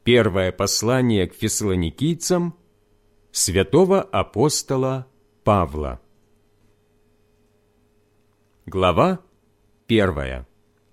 Первое послание к фессалоникийцам святого апостола Павла. Глава 1.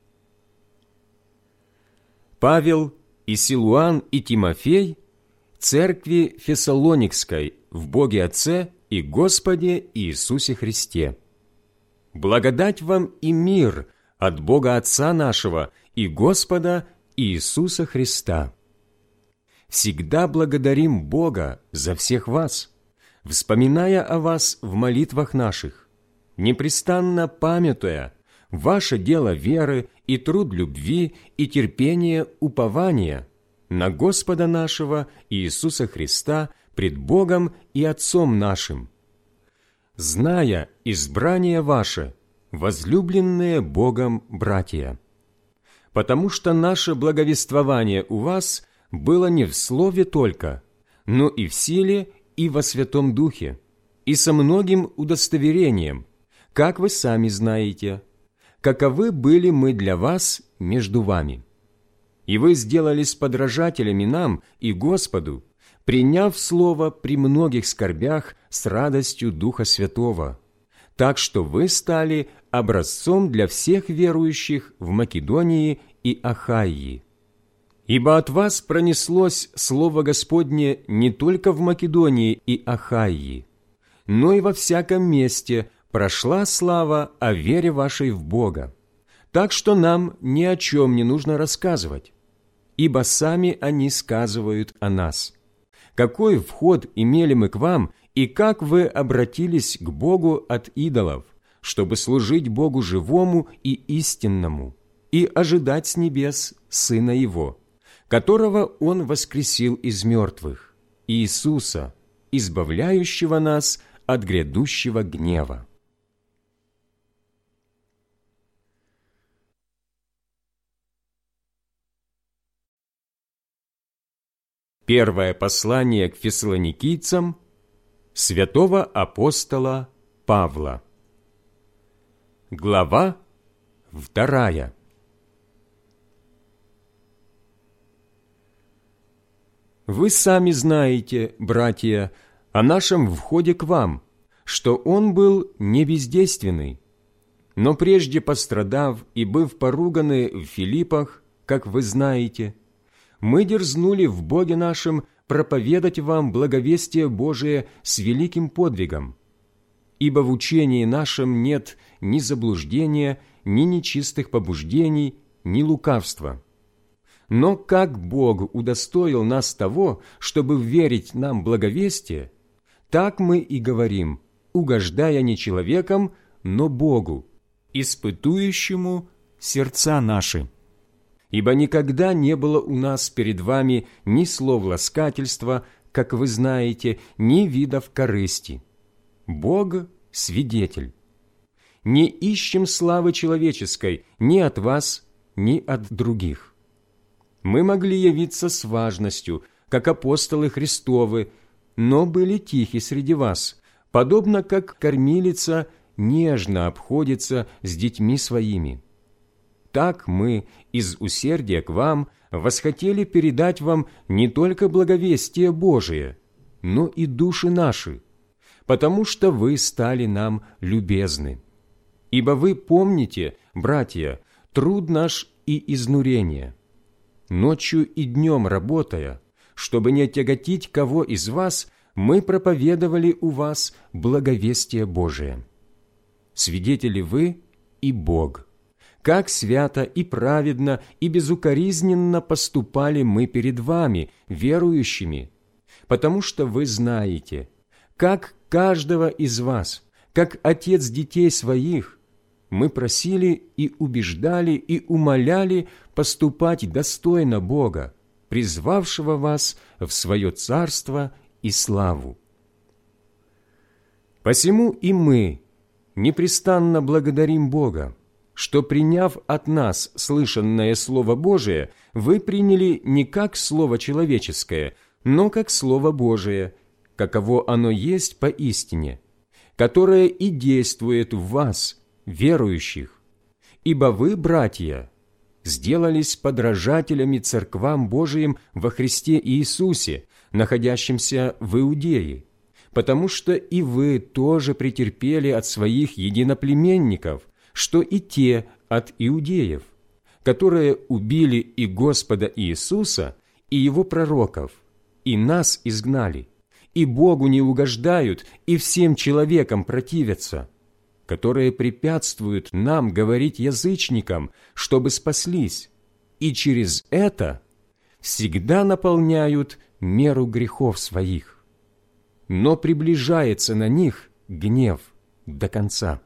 Павел и Силуан и Тимофей церкви Фессалоникской в Боге Отце и Господе Иисусе Христе. Благодать вам и мир от Бога Отца нашего и Господа Иисуса Христа. Всегда благодарим Бога за всех вас, вспоминая о вас в молитвах наших, непрестанно памятуя ваше дело веры и труд любви и терпение упования на Господа нашего Иисуса Христа пред Богом и Отцом нашим, зная избрание ваше, возлюбленные Богом братья. Потому что наше благовествование у вас было не в слове только, но и в силе, и во Святом Духе, и со многим удостоверением, как вы сами знаете, каковы были мы для вас между вами. И вы сделались подражателями нам и Господу, приняв слово при многих скорбях с радостью Духа Святого, так что вы стали образцом для всех верующих в Македонии и Ахайи. Ибо от вас пронеслось Слово Господне не только в Македонии и Ахайи, но и во всяком месте прошла слава о вере вашей в Бога, так что нам ни о чем не нужно рассказывать, ибо сами они сказывают о нас. Какой вход имели мы к вам, и как вы обратились к Богу от идолов, чтобы служить Богу живому и истинному, и ожидать с небес Сына Его, которого Он воскресил из мертвых, Иисуса, избавляющего нас от грядущего гнева. Первое послание к фессалоникийцам святого апостола Павла. Глава 2. Вы сами знаете, братья, о нашем входе к вам, что он был не бездейственный. Но прежде пострадав и быв поруганы в Филиппах, как вы знаете, мы дерзнули в Боге нашем проповедать вам благовестие Божие с великим подвигом. Ибо в учении нашем нет ни заблуждения, ни нечистых побуждений, ни лукавства. Но как Бог удостоил нас того, чтобы верить нам благовестие, так мы и говорим, угождая не человеком, но Богу, испытующему сердца наши. Ибо никогда не было у нас перед вами ни слов ласкательства, как вы знаете, ни видов корысти. Бог – свидетель. Не ищем славы человеческой ни от вас, ни от других. Мы могли явиться с важностью, как апостолы Христовы, но были тихи среди вас, подобно как кормилица нежно обходится с детьми своими. Так мы из усердия к вам восхотели передать вам не только благовестие Божие, но и души наши, потому что вы стали нам любезны. Ибо вы помните, братья, труд наш и изнурение, ночью и днем работая, чтобы не тяготить кого из вас, мы проповедовали у вас благовестие Божие. Свидетели вы и Бог. Как свято и праведно и безукоризненно поступали мы перед вами, верующими, потому что вы знаете, как каждого из вас, как отец детей своих, мы просили и убеждали и умоляли поступать достойно Бога, призвавшего вас в свое царство и славу. Посему и мы непрестанно благодарим Бога, что, приняв от нас слышанное Слово Божие, вы приняли не как Слово человеческое, но как Слово Божие, каково оно есть поистине, которое и действует в вас, верующих. Ибо вы, братья, сделались подражателями церквам Божиим во Христе Иисусе, находящимся в Иудее, потому что и вы тоже претерпели от своих единоплеменников, что и те от иудеев, которые убили и Господа Иисуса, и Его пророков, и нас изгнали, и Богу не угождают, и всем человекам противятся, которые препятствуют нам говорить язычникам, чтобы спаслись, и через это всегда наполняют меру грехов своих. Но приближается на них гнев до конца.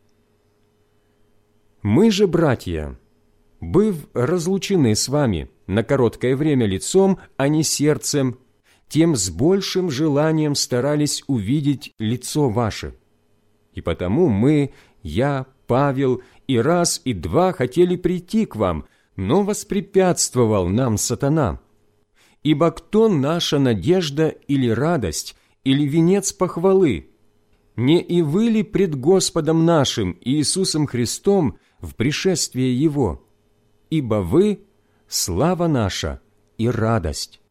Мы же, братья, быв разлучены с вами на короткое время лицом, а не сердцем, тем с большим желанием старались увидеть лицо ваше. И потому мы, я, Павел, и раз, и два хотели прийти к вам, но воспрепятствовал нам сатана. Ибо кто наша надежда или радость, или венец похвалы? Не и вы ли пред Господом нашим Иисусом Христом в пришествии Его? Ибо вы – слава наша и радость».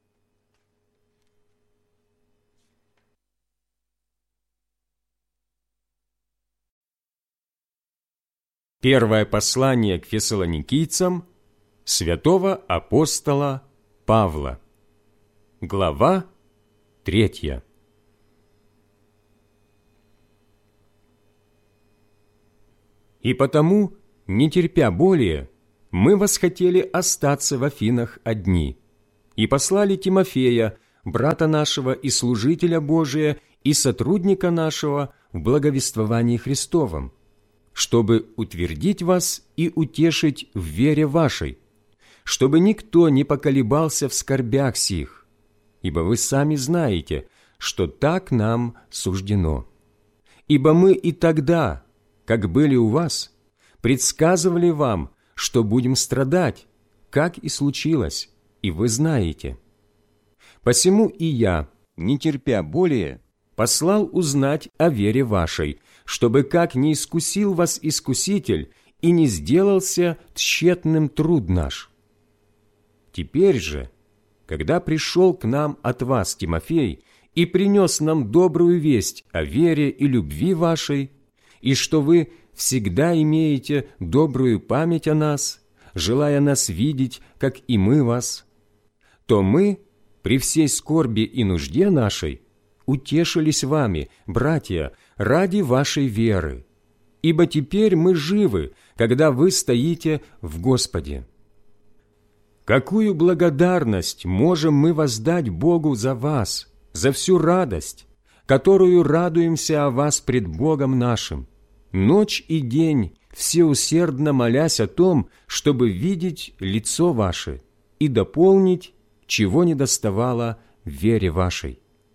Первое послание к фессалоникийцам святого апостола Павла. Глава 3. «И потому, не терпя более, мы восхотели остаться в Афинах одни, и послали Тимофея, брата нашего и служителя Божия, и сотрудника нашего в благовествовании Христовом, чтобы утвердить вас и утешить в вере вашей, чтобы никто не поколебался в скорбях сих, ибо вы сами знаете, что так нам суждено. Ибо мы и тогда, как были у вас, предсказывали вам, что будем страдать, как и случилось, и вы знаете. Посему и я, не терпя более, послал узнать о вере вашей, чтобы как не искусил вас искуситель и не сделался тщетным труд наш. Теперь же, когда пришел к нам от вас Тимофей и принес нам добрую весть о вере и любви вашей, и что вы всегда имеете добрую память о нас, желая нас видеть, как и мы вас, то мы, при всей скорби и нужде нашей, утешились вами, братья, ради вашей веры, ибо теперь мы живы, когда вы стоите в Господе. Какую благодарность можем мы воздать Богу за вас, за всю радость, которую радуемся о вас пред Богом нашим, ночь и день всеусердно молясь о том, чтобы видеть лицо ваше и дополнить, чего недоставало в вере вашей.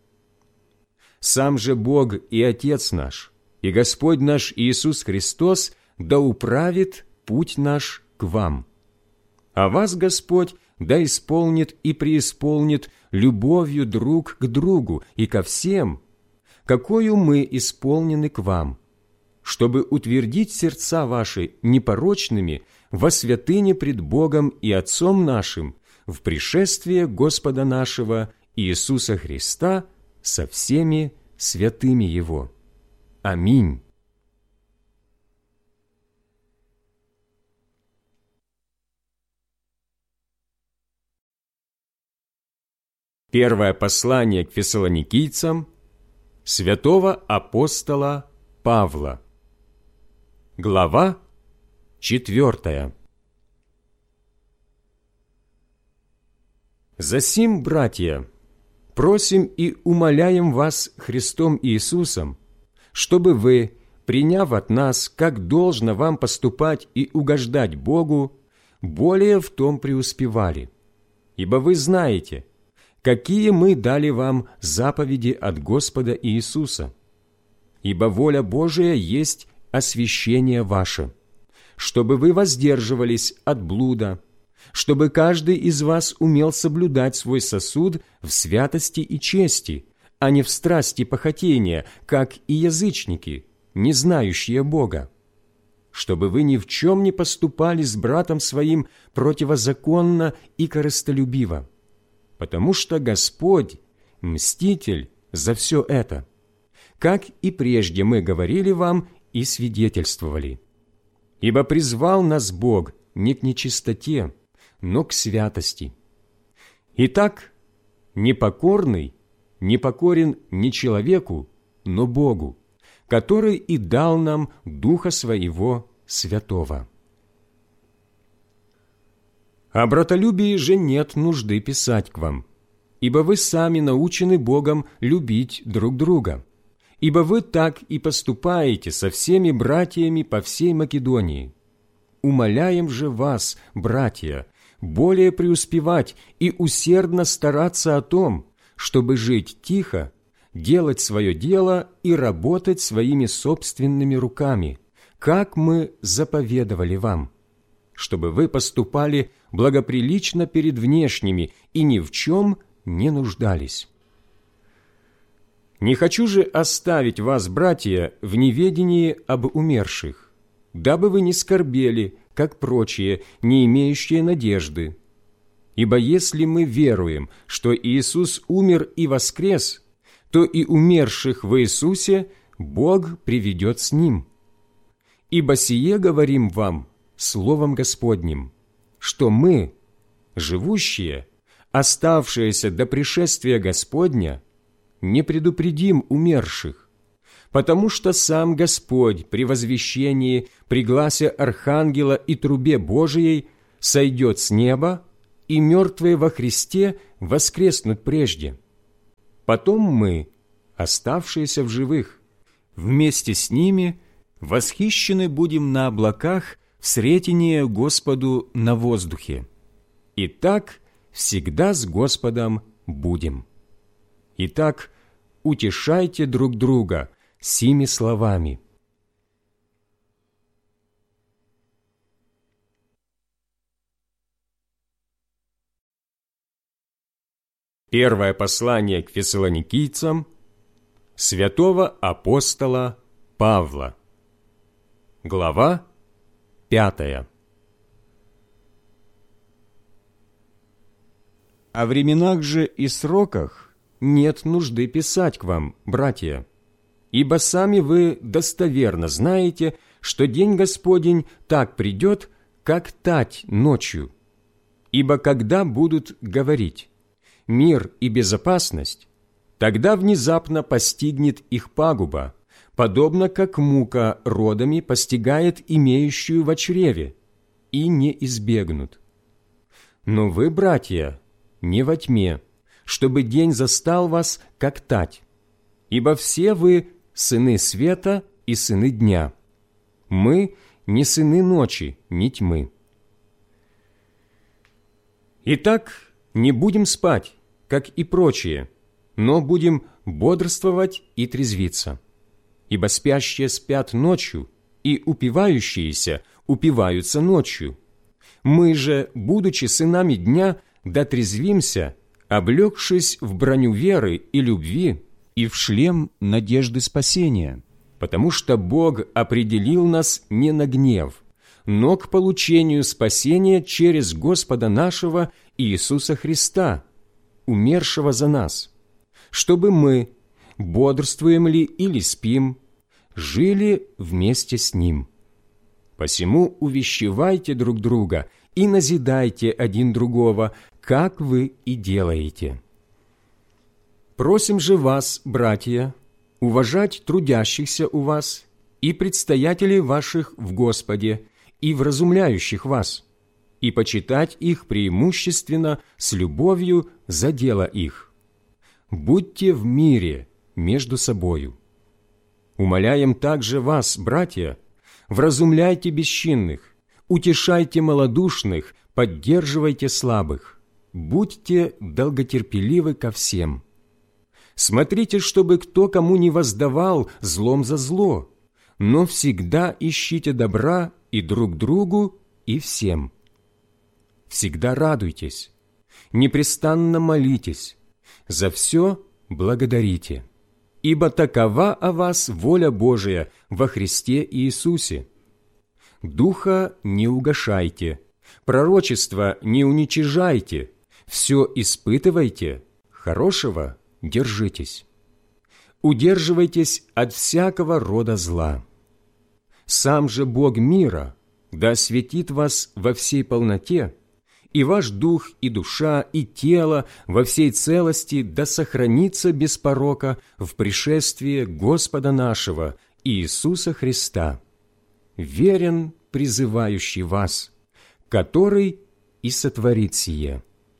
Сам же Бог и Отец наш, и Господь наш Иисус Христос да управит путь наш к вам. А вас Господь да исполнит и преисполнит любовью друг к другу и ко всем, какою мы исполнены к вам, чтобы утвердить сердца ваши непорочными во святыне пред Богом и Отцом нашим в пришествие Господа нашего Иисуса Христа со всеми святыми Его. Аминь. Первое послание к фессалоникийцам святого апостола Павла. Глава 4. «Засим, братья, просим и умоляем вас Христом Иисусом, чтобы вы, приняв от нас, как должно вам поступать и угождать Богу, более в том преуспевали. Ибо вы знаете, какие мы дали вам заповеди от Господа Иисуса. Ибо воля Божия есть освящение ваше, чтобы вы воздерживались от блуда, чтобы каждый из вас умел соблюдать свой сосуд в святости и чести, а не в страсти похотения, как и язычники, не знающие Бога, чтобы вы ни в чем не поступали с братом своим противозаконно и корыстолюбиво, потому что Господь – мститель за все это, как и прежде мы говорили вам и свидетельствовали. Ибо призвал нас Бог не к нечистоте, но к святости. Итак, непокорный не покорен не человеку, но Богу, который и дал нам Духа Своего Святого. О братолюбии же нет нужды писать к вам, ибо вы сами научены Богом любить друг друга, ибо вы так и поступаете со всеми братьями по всей Македонии. Умоляем же вас, братья, более преуспевать и усердно стараться о том, чтобы жить тихо, делать свое дело и работать своими собственными руками, как мы заповедовали вам, чтобы вы поступали благоприлично перед внешними и ни в чем не нуждались. Не хочу же оставить вас, братья, в неведении об умерших, дабы вы не скорбели, как прочие, не имеющие надежды. Ибо если мы веруем, что Иисус умер и воскрес, то и умерших в Иисусе Бог приведет с Ним. Ибо сие говорим вам Словом Господним, что мы, живущие, оставшиеся до пришествия Господня, не предупредим умерших, потому что сам Господь при возвещении, при гласе Архангела и трубе Божией сойдет с неба, и мертвые во Христе воскреснут прежде. Потом мы, оставшиеся в живых, вместе с ними восхищены будем на облаках в сретение Господу на воздухе. И так всегда с Господом будем. Итак, утешайте друг друга сими словами. Первое послание к фессалоникийцам святого апостола Павла. Глава 5. О временах же и сроках нет нужды писать к вам, братья, ибо сами вы достоверно знаете, что день Господень так придет, как тать ночью. Ибо когда будут говорить «мир и безопасность», тогда внезапно постигнет их пагуба, подобно как мука родами постигает имеющую во чреве, и не избегнут. Но вы, братья, не во тьме, чтобы день застал вас, как тать, ибо все вы сыны света и сыны дня. Мы не сыны ночи, ни тьмы. Итак, не будем спать, как и прочие, но будем бодрствовать и трезвиться. Ибо спящие спят ночью, и упивающиеся упиваются ночью. Мы же, будучи сынами дня, дотрезвимся, облегшись в броню веры и любви и в шлем надежды спасения, потому что Бог определил нас не на гнев, но к получению спасения через Господа нашего Иисуса Христа, умершего за нас, чтобы мы, бодрствуем ли или спим, жили вместе с Ним. Посему увещевайте друг друга и назидайте один другого, как вы и делаете. Просим же вас, братья, уважать трудящихся у вас и предстоятелей ваших в Господе и вразумляющих вас, и почитать их преимущественно с любовью за дело их. Будьте в мире между собою. Умоляем также вас, братья, вразумляйте бесчинных, утешайте малодушных, поддерживайте слабых, будьте долготерпеливы ко всем. Смотрите, чтобы кто кому не воздавал злом за зло, но всегда ищите добра и друг другу, и всем. Всегда радуйтесь, непрестанно молитесь, за все благодарите, ибо такова о вас воля Божия во Христе Иисусе. духа не угашайте, пророчество не уничижайте, все испытывайте, хорошего держитесь. Удерживайтесь от всякого рода зла. Сам же Бог мира да осветит вас во всей полноте, и ваш дух, и душа, и тело во всей целости да сохранится без порока в пришествии Господа нашего Иисуса Христа, верен призывающий вас, который и сотворит сие.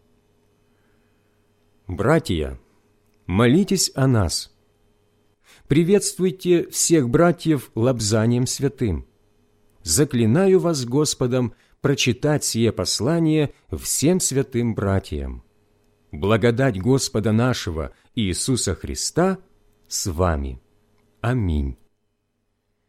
Братья, молитесь о нас. Приветствуйте всех братьев лобзанием святым. Заклинаю вас Господом прочитать сие послание всем святым братьям. Благодать Господа нашего Иисуса Христа с вами. Аминь.